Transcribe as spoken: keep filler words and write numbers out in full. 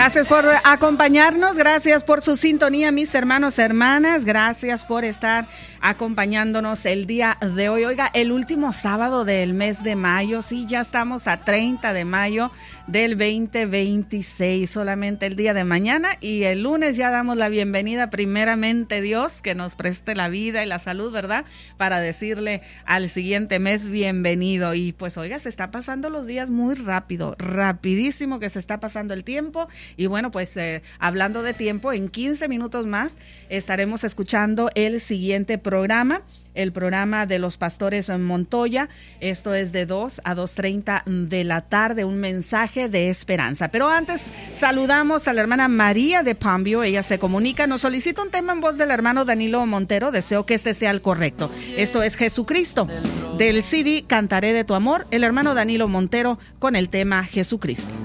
Gracias por acompañarnos, gracias por su sintonía, mis hermanos, hermanas, gracias por estar acompañándonos el día de hoy. Oiga, el último sábado del mes de mayo, sí, ya estamos a treinta de mayo del veinte veintiséis, solamente el día de mañana, y el lunes ya damos la bienvenida, primeramente Dios, que nos preste la vida y la salud, ¿verdad?, para decirle al siguiente mes bienvenido. Y pues oiga, se está pasando los días muy rápido, rapidísimo que se está pasando el tiempo. Y bueno, pues eh, hablando de tiempo, en quince minutos más estaremos escuchando el siguiente programa, el programa de los pastores en Montoya. Esto es de dos a dos treinta de la tarde, un mensaje de esperanza. Pero antes saludamos a la hermana María de Palmview. Ella se comunica, nos solicita un tema en voz del hermano Danilo Montero. Deseo que este sea el correcto. Esto es Jesucristo, del C D Cantaré de tu amor, el hermano Danilo Montero con el tema Jesucristo.